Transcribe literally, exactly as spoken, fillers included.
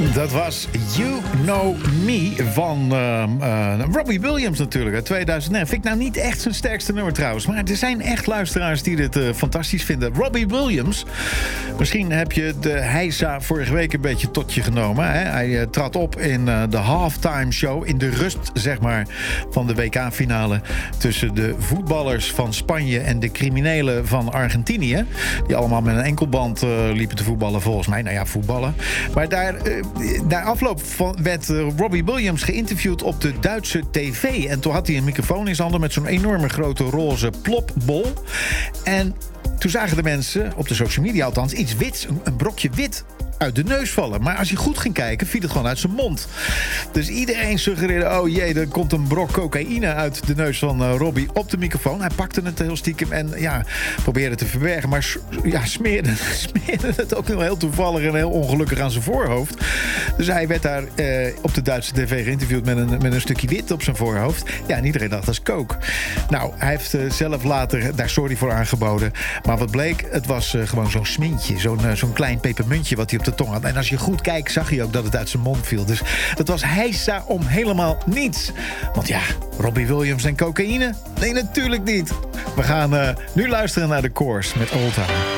Dat was You Know Me van uh, uh, Robbie Williams natuurlijk uit tweeduizend negen. Vind ik nou niet echt zijn sterkste nummer trouwens. Maar er zijn echt luisteraars die dit uh, fantastisch vinden. Robbie Williams. Misschien heb je de heisa vorige week een beetje tot je genomen. Hè? Hij uh, trad op in uh, de halftime show. In de rust zeg maar van de W K-finale. Tussen de voetballers van Spanje en de criminelen van Argentinië. Die allemaal met een enkelband uh, liepen te voetballen volgens mij. Nou ja, voetballen. Maar daar... Uh, Na afloop van, werd uh, Robbie Williams geïnterviewd op de Duitse tv. En toen had hij een microfoon in zijn handen met zo'n enorme grote roze plopbol. En toen zagen de mensen, op de social media althans, iets wits, een, een brokje wit uit de neus vallen. Maar als je goed ging kijken, viel het gewoon uit zijn mond. Dus iedereen suggereerde, oh jee, er komt een brok cocaïne uit de neus van uh, Robbie op de microfoon. Hij pakte het heel stiekem en ja, probeerde het te verbergen. Maar ja, smeerde, smeerde het ook heel toevallig en heel ongelukkig aan zijn voorhoofd. Dus hij werd daar uh, op de Duitse tv geïnterviewd met een, met een stukje wit op zijn voorhoofd. Ja, en iedereen dacht, dat is coke. Nou, hij heeft uh, zelf later daar sorry voor aangeboden. Maar wat bleek, het was uh, gewoon zo'n smintje. Zo'n, uh, zo'n klein pepermuntje wat hij op de tong had. En als je goed kijkt, zag je ook dat het uit zijn mond viel. Dus het was heisa om helemaal niets. Want ja, Robbie Williams en cocaïne? Nee, natuurlijk niet. We gaan uh, nu luisteren naar de Course met Old Town.